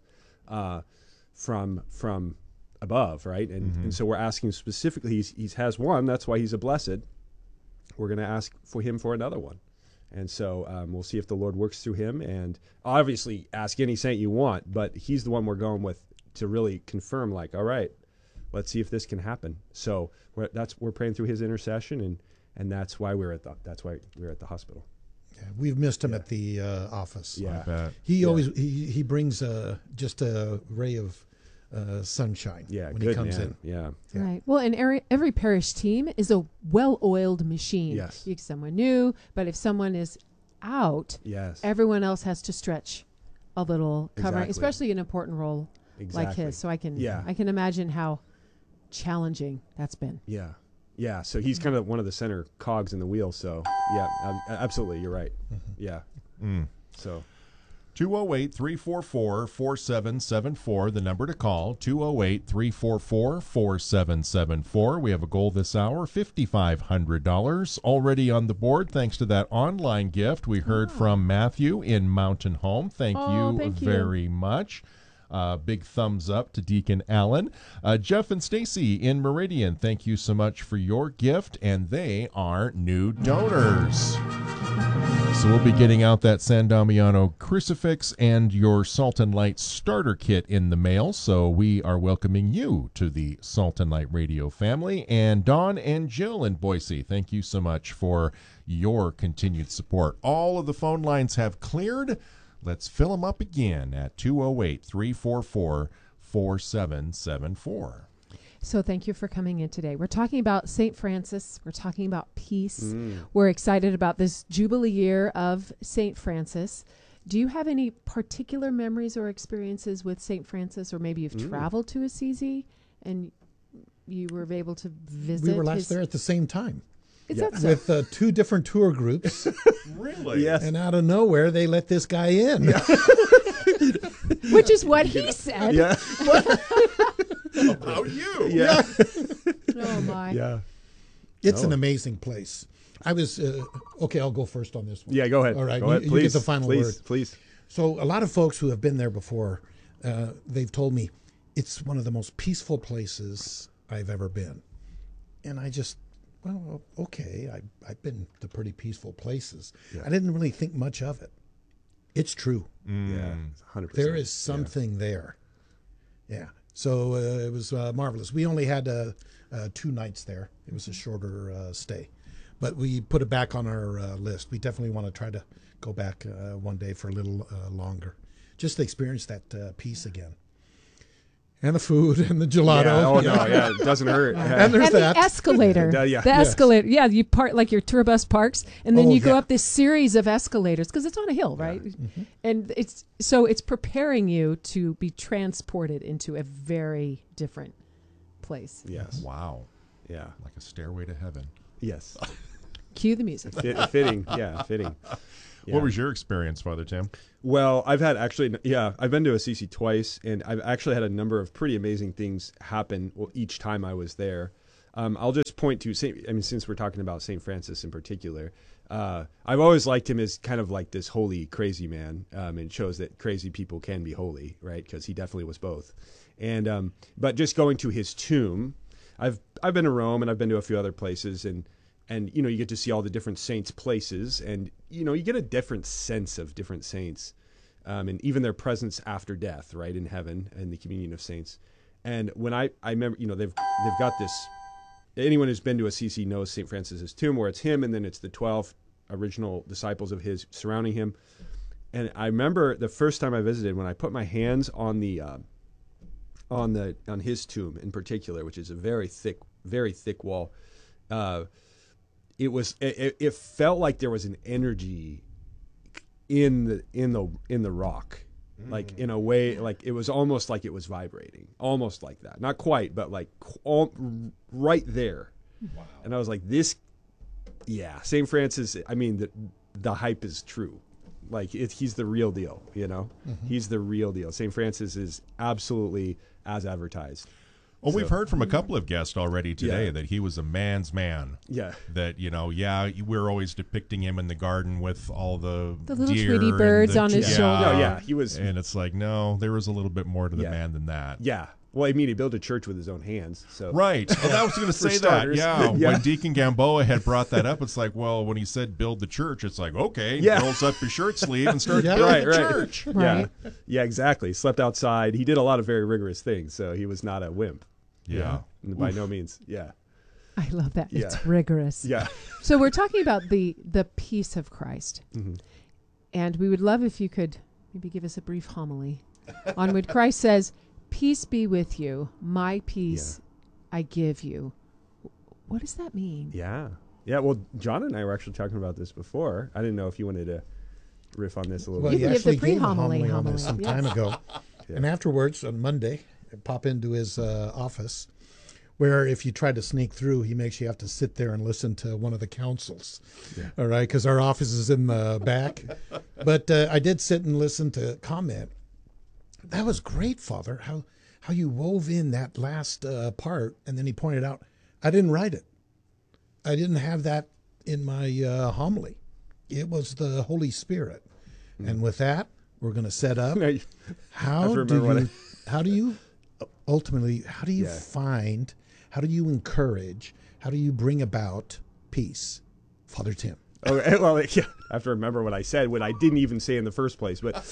Speaker 20: from above, right? And so we're asking specifically, he has one, that's why he's a blessed. We're going to ask for him for another one. And so we'll see if the Lord works through him, and obviously ask any saint you want, but he's the one we're going with to really confirm, like, all right, let's see if this can happen. So we're praying through his intercession, and that's why we're at the hospital.
Speaker 19: Yeah, we've missed him at the office.
Speaker 20: Yeah. I bet.
Speaker 19: He always he brings just a ray of sunshine when he comes in.
Speaker 20: Yeah.
Speaker 3: Right. Well, and every parish team is a well-oiled machine.
Speaker 20: Yes.
Speaker 3: You get someone new, but if someone is out, everyone else has to stretch a little covering,
Speaker 20: Exactly.
Speaker 3: especially an important role like
Speaker 20: Exactly.
Speaker 3: his. So I can
Speaker 20: Yeah.
Speaker 3: imagine how challenging that's been.
Speaker 20: Yeah. Yeah. So he's kind of one of the center cogs in the wheel. So yeah, absolutely. You're right. Yeah. So
Speaker 2: 208-344-4774, the number to call, 208-344-4774. We have a goal this hour, $5,500 already on the board thanks to that online gift we heard from Matthew in Mountain Home. Thank you very much. Big thumbs up to Deacon Allen. Jeff and Stacy in Meridian, thank you so much for your gift, and they are new donors. So we'll be getting out that San Damiano crucifix and your Salt and Light starter kit in the mail. So we are welcoming you to the Salt and Light Radio family. And Dawn and Jill in Boise, thank you so much for your continued support. All of the phone lines have cleared. Let's fill them up again at 208-344-4774.
Speaker 3: So thank you for coming in today. We're talking about St. Francis. We're talking about peace. We're excited about this Jubilee year of St. Francis. Do you have any particular memories or experiences with St. Francis, or maybe you've traveled to Assisi and you were able to visit?
Speaker 19: We were last there at the same time.
Speaker 3: Is that so?
Speaker 19: With 2 different tour groups.
Speaker 2: Really?
Speaker 20: Yes.
Speaker 19: And out of nowhere, they let this guy in.
Speaker 3: Which is what he said.
Speaker 20: Yeah.
Speaker 2: About you.
Speaker 20: Yeah.
Speaker 3: Oh, my.
Speaker 20: Yeah.
Speaker 19: It's an amazing place. I was, okay, I'll go first on this one.
Speaker 20: Yeah, go ahead.
Speaker 19: All right,
Speaker 20: Go ahead,
Speaker 19: you
Speaker 20: please.
Speaker 19: get the final word.
Speaker 20: Please.
Speaker 19: So a lot of folks who have been there before, they've told me it's one of the most peaceful places I've ever been. And I just, well, okay, I've been to pretty peaceful places. I didn't really think much of it. It's true.
Speaker 20: Yeah, 100%.
Speaker 19: There is something there. Yeah. So it was marvelous. We only had 2 nights there. It was a shorter stay. But we put it back on our list. We definitely want to try to go back one day for a little longer, just to experience that peace again. And the food and the gelato.
Speaker 20: Yeah. Oh no, yeah, it doesn't hurt.
Speaker 19: And there's that.
Speaker 3: The escalator.
Speaker 20: Yeah.
Speaker 3: The escalator. Yeah, you park like your tour bus parks, and then
Speaker 19: Oh,
Speaker 3: you go
Speaker 19: yeah.
Speaker 3: up this series of escalators because it's on a hill, right? And it's preparing you to be transported into a very different place.
Speaker 20: Yes.
Speaker 2: Wow.
Speaker 20: Yeah.
Speaker 2: Like a stairway to heaven.
Speaker 20: Yes.
Speaker 3: Cue the music.
Speaker 20: Fitting. Yeah. Fitting. Yeah.
Speaker 2: What was your experience, Father Tim?
Speaker 20: Well, I've been to Assisi twice, and I've actually had a number of pretty amazing things happen each time I was there. I'll just point to since we're talking about St. Francis in particular, I've always liked him as kind of like this holy, crazy man, and shows that crazy people can be holy, right? Because he definitely was both. And but just going to his tomb, I've been to Rome and I've been to a few other places, and you get to see all the different saints' places, and you get a different sense of different saints, and even their presence after death, right, in heaven and the communion of saints. And when I remember, they've got this. Anyone who's been to Assisi knows St. Francis's tomb, where it's him and then it's the 12 original disciples of his surrounding him. And I remember the first time I visited, when I put my hands on his tomb in particular, which is a very thick wall. It felt like there was an energy in the rock, like in a way, like it was almost like it was vibrating, almost like that. Not quite, but like right there. Wow. And I was like, St. Francis. I mean, the hype is true. Like he's the real deal. He's the real deal. St. Francis is absolutely as advertised.
Speaker 2: Well, we've heard from a couple of guests already today that he was a man's man.
Speaker 20: Yeah.
Speaker 2: That, we're always depicting him in the garden with all the
Speaker 3: little
Speaker 2: deer
Speaker 3: Tweety birds on his shoulder.
Speaker 20: No, yeah, he was.
Speaker 2: And it's like, no, there was a little bit more to the man than that.
Speaker 20: Yeah. Well, I mean, he built a church with his own hands. So
Speaker 2: right. Well, I was going to say that.
Speaker 20: Starters.
Speaker 2: Yeah. When Deacon Gamboa had brought that up, it's like, well, when he said build the church, it's like, okay, rolls up your shirt sleeve and starts building the church.
Speaker 20: Right. Yeah, exactly. He slept outside. He did a lot of very rigorous things, so he was not a wimp.
Speaker 2: Yeah.
Speaker 20: By no means. Yeah.
Speaker 3: I love that.
Speaker 20: Yeah.
Speaker 3: It's rigorous.
Speaker 20: Yeah.
Speaker 3: So we're talking about the peace of Christ.
Speaker 20: Mm-hmm.
Speaker 3: And we would love if you could maybe give us a brief homily on what Christ says, peace be with you, my peace I give you. What does that mean?
Speaker 20: Yeah. Yeah, well, John and I were actually talking about this before. I didn't know if you wanted to riff on this a little
Speaker 19: Well,
Speaker 20: bit.
Speaker 19: he
Speaker 3: give
Speaker 19: actually
Speaker 3: the
Speaker 19: gave a
Speaker 3: pre-homily
Speaker 19: homily on this some time ago.
Speaker 20: Yeah.
Speaker 19: And afterwards, on Monday, I pop into his office, where if you try to sneak through, he makes you have to sit there and listen to one of the councils. Yeah. All right, because our office is in the back. But I did sit and listen to comment. That was great, Father, how you wove in that last part. And then he pointed out, I didn't write it. I didn't have that in my homily. It was the Holy Spirit. Mm. And with that, we're going to set up. How do you ultimately, how do you find, how do you encourage, how do you bring about peace? Father Tim.
Speaker 20: Okay, well, I have to remember what I said, what I didn't even say in the first place. But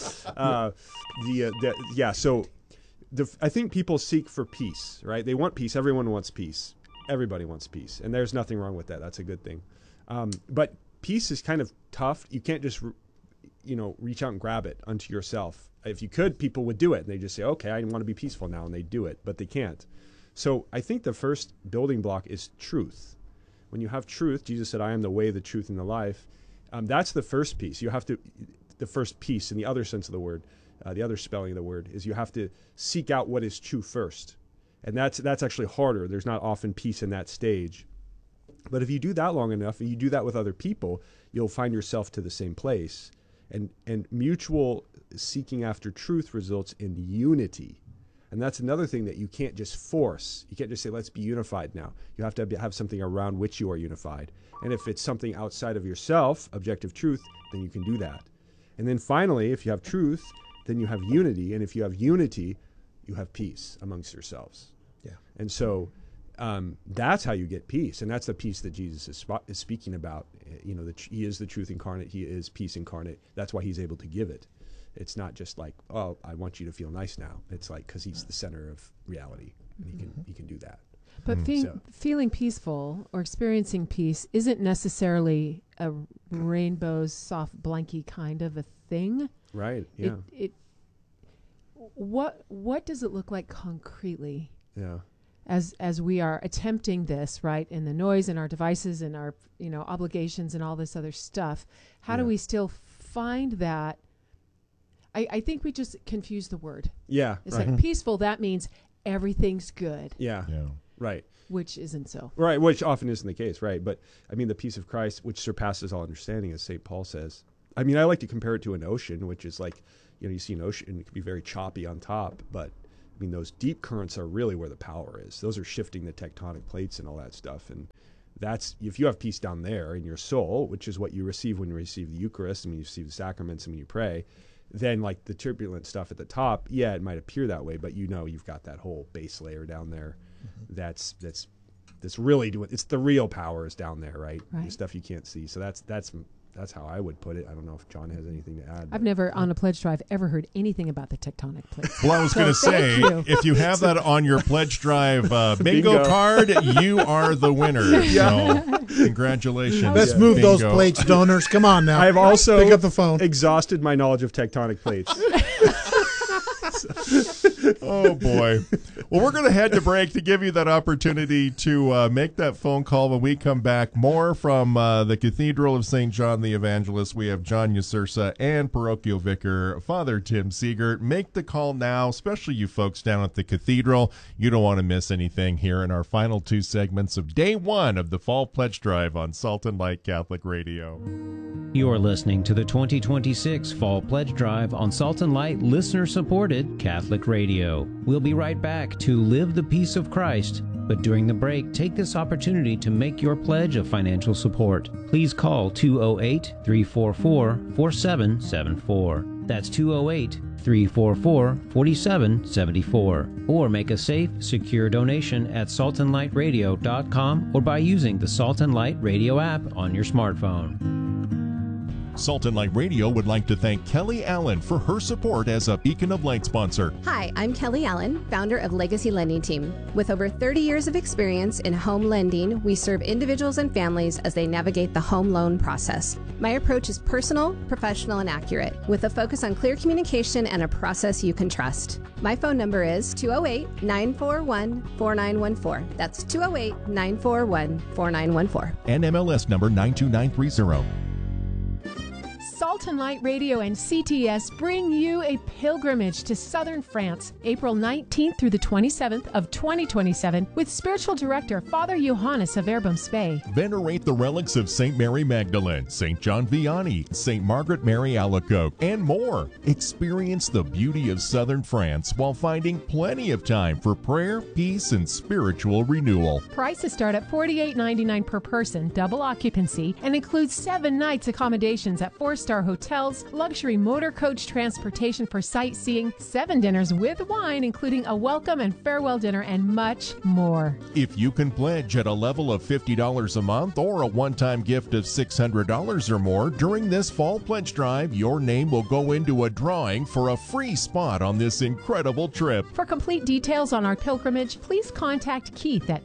Speaker 20: so I think people seek for peace, right? They want peace. Everyone wants peace. Everybody wants peace. And there's nothing wrong with that. That's a good thing. But peace is kind of tough. You can't just, reach out and grab it unto yourself. If you could, people would do it. And they just say, okay, I want to be peaceful now. And they do it, but they can't. So I think the first building block is truth. When you have truth, Jesus said, I am the way, the truth, and the life. That's the first piece. The first piece in the other sense of the word, the other spelling of the word, is you have to seek out what is true first. And that's actually harder. There's not often peace in that stage. But if you do that long enough, and you do that with other people, you'll find yourself to the same place. And mutual seeking after truth results in unity. And that's another thing that you can't just force. You can't just say, let's be unified now. You have to have something around which you are unified. And if it's something outside of yourself, objective truth, then you can do that. And then finally, if you have truth, then you have unity. And if you have unity, you have peace amongst yourselves.
Speaker 19: Yeah.
Speaker 20: And so that's how you get peace. And that's the peace that Jesus is speaking about. He is the truth incarnate. He is peace incarnate. That's why he's able to give it. It's not just like, oh, I want you to feel nice now. It's like, because he's the center of reality, and he can do that.
Speaker 3: But feeling peaceful or experiencing peace isn't necessarily a rainbow, soft, blanky kind of a thing.
Speaker 20: Right. Yeah.
Speaker 3: what does it look like concretely?
Speaker 20: Yeah.
Speaker 3: As we are attempting this, right, in the noise and our devices and our obligations and all this other stuff, how do we still find that? I think we just confuse the word.
Speaker 20: Yeah.
Speaker 3: It's like peaceful, that means everything's good.
Speaker 20: Yeah. Right.
Speaker 3: Which isn't so.
Speaker 20: Right, which often isn't the case, right? But I mean, the peace of Christ, which surpasses all understanding, as St. Paul says. I mean, I like to compare it to an ocean, which is like, you see an ocean, it can be very choppy on top, but I mean, those deep currents are really where the power is. Those are shifting the tectonic plates and all that stuff. And that's, if you have peace down there in your soul, which is what you receive when you receive the Eucharist and when you receive the sacraments and when you pray, then like the turbulent stuff at the top, yeah, it might appear that way, but you've got that whole base layer down there. That's really doing, it's the real power is down there, right? The stuff you can't see. So that's how I would put it. I don't know if John has anything to add.
Speaker 3: I've never, on a pledge drive, ever heard anything about the tectonic plates.
Speaker 2: Well, I was going to say, if you have that on your pledge drive bingo card, you are the winner. So, congratulations.
Speaker 19: Let's move those plates, donors. Come on now.
Speaker 20: I've also
Speaker 19: pick up the phone.
Speaker 20: Exhausted my knowledge of tectonic plates.
Speaker 2: Oh, boy. Well, we're going to head to break to give you that opportunity to make that phone call. When we come back, more from the Cathedral of St. John the Evangelist. We have John Usursa and parochial vicar Father Tim Siegert. Make the call now, especially you folks down at the Cathedral. You don't want to miss anything here in our final two segments of Day 1 of the Fall Pledge Drive on Salt and Light Catholic Radio.
Speaker 6: You're listening to the 2026 Fall Pledge Drive on Salt and Light listener-supported Catholic Radio. We'll be right back to Live the Peace of Christ, but during the break, take this opportunity to make your pledge of financial support. Please call 208-344-4774. That's 208-344-4774. Or make a safe, secure donation at saltandlightradio.com or by using the Salt and Light Radio app on your smartphone.
Speaker 7: Salt and Light Radio would like to thank Kelly Allen for her support as a Beacon of Light sponsor.
Speaker 21: Hi, I'm Kelly Allen, founder of Legacy Lending Team. With over 30 years of experience in home lending, we serve individuals and families as they navigate the home loan process. My approach is personal, professional, and accurate, with a focus on clear communication and a process you can trust. My phone number is 208-941-4914. That's 208-941-4914.
Speaker 7: NMLS number 92930.
Speaker 3: Salt and Light Radio and CTS bring you a pilgrimage to southern France, April 19th through the 27th of 2027, with spiritual director Father Johannes of Verbum Spey.
Speaker 7: Venerate the relics of St. Mary Magdalene, St. John Vianney, St. Margaret Mary Alacoque, and more. Experience the beauty of southern France while finding plenty of time for prayer, peace, and spiritual renewal.
Speaker 3: Prices start at $48.99 per person, double occupancy, and includes 7 nights accommodations at 4-star hotels, luxury motor coach transportation for sightseeing, 7 dinners with wine, including a welcome and farewell dinner, and much more.
Speaker 7: If you can pledge at a level of $50 a month or a one-time gift of $600 or more during this Fall Pledge Drive, your name will go into a drawing for a free spot on this incredible trip.
Speaker 3: For complete details on our pilgrimage, please contact Keith at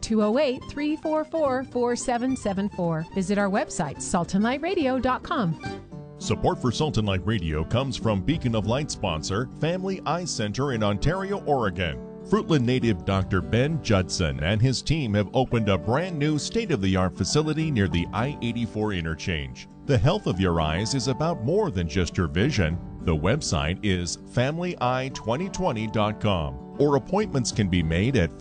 Speaker 3: 208-344-4774. Visit our website, saltandlightradio.com.
Speaker 7: Support for Salt and Light Radio comes from Beacon of Light sponsor, Family Eye Center in Ontario, Oregon. Fruitland native Dr. Ben Judson and his team have opened a brand new state-of-the-art facility near the I-84 interchange. The health of your eyes is about more than just your vision. The website is FamilyEye2020.com, or appointments can be made at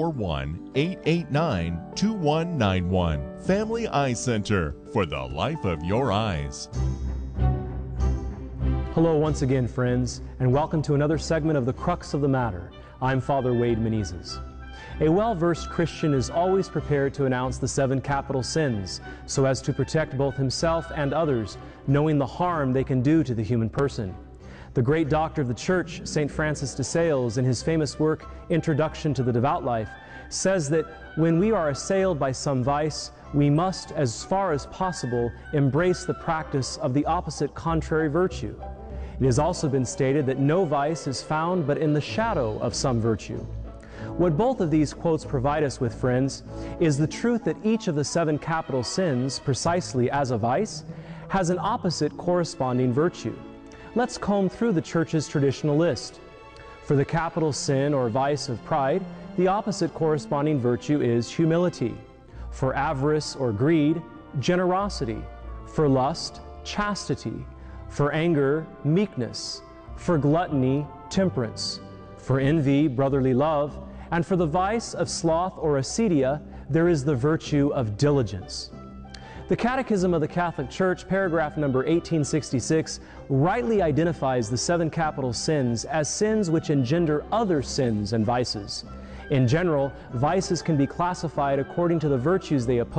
Speaker 7: 541-889-2191. Family Eye Center, for the life of your eyes.
Speaker 22: Hello once again, friends, and welcome to another segment of The Crux of the Matter. I'm Father Wade Menezes. A well-versed Christian is always prepared to announce the 7 capital sins so as to protect both himself and others, knowing the harm they can do to the human person. The great doctor of the Church, St. Francis de Sales, in his famous work, Introduction to the Devout Life, says that when we are assailed by some vice, we must, as far as possible, embrace the practice of the opposite contrary virtue. It has also been stated that no vice is found but in the shadow of some virtue. What both of these quotes provide us with, friends, is the truth that each of the 7 capital sins, precisely as a vice, has an opposite corresponding virtue. Let's comb through the Church's traditional list. For the capital sin or vice of pride, the opposite corresponding virtue is humility. For avarice or greed, generosity. For lust, chastity. For anger, meekness. For gluttony, temperance. For envy, brotherly love. And for the vice of sloth or acedia, there is the virtue of diligence. The Catechism of the Catholic Church, paragraph number 1866, rightly identifies the 7 capital sins as sins which engender other sins and vices. In general, vices can be classified according to the virtues they oppose.